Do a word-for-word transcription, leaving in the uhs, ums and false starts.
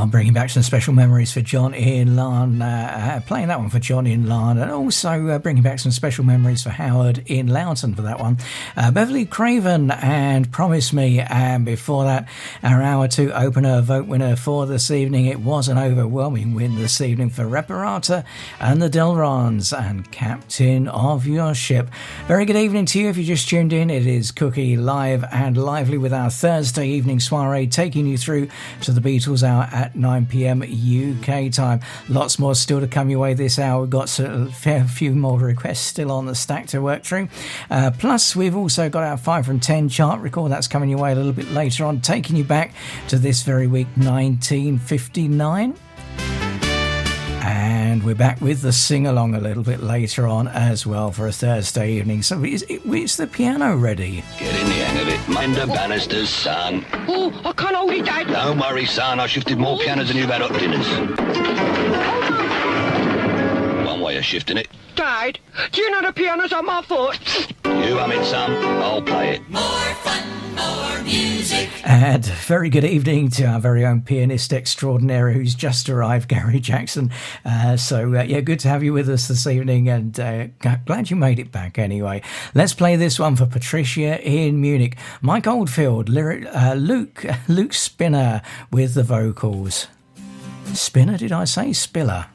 I'm bringing back some special memories for John in Larne, uh, playing that one for John in Larne, and also uh, bringing back some special memories for Howard in Loughton for that one. Uh, Beverly Craven and Promise Me, and before that, our hour two opener vote winner for this evening. It was an overwhelming win this evening for Reparata and the Delrons and Captain of Your Ship. Very good evening to you if you just tuned in. It is Cookie live and lively with our Thursday evening soiree, taking you through to the Beatles hour at nine p.m. U K time. Lots more still to come your way this hour. We've got a fair few more requests still on the stack to work through. Uh, plus, we've also got our five from ten chart record. That's coming your way a little bit later on, taking you back to this very week, nineteen fifty-nine. And we're back with the sing-along a little bit later on as well for a Thursday evening. So is, is the piano ready? Get in the hang of it. Mind the banisters, son. Oh, I can't hold it, Dad. Don't worry, son. I shifted more pianos than you've had hot dinners. One way of shifting it. Dad, do you know the piano's on my foot? You hum it, son. I'll play it. More fun, more music. And very good evening to our very own pianist extraordinaire who's just arrived, Gary Jackson. Uh, so, uh, yeah, good to have you with us this evening, and uh, glad you made it back anyway. Let's play this one for Patricia in Munich. Mike Oldfield, lyric, uh, Luke, Luke Spinner with the vocals. Spinner, did I say? Spiller.